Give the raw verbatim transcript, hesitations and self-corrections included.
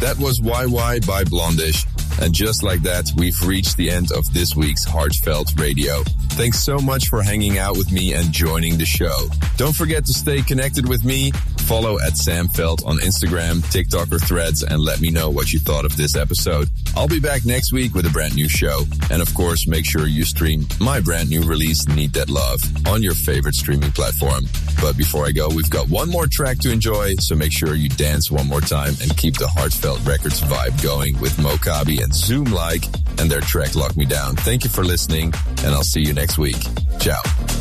That was Y Y by Blondish. And just like that, we've reached the end of this week's Heartfelt Radio. Thanks so much for hanging out with me and joining the show. Don't forget to stay connected with me. Follow at Sam Felt on Instagram, TikTok, or Threads, and let me know what you thought of this episode. I'll be back next week with a brand new show. And of course, make sure you stream my brand new release, Need That Love, on your favorite streaming platform. But before I go, we've got one more track to enjoy, so make sure you dance one more time and keep the Heartfelt Records vibe going with Mokabi and Zoom Like and their track Lock Me Down. Thank you for listening, and I'll see you next week. Ciao.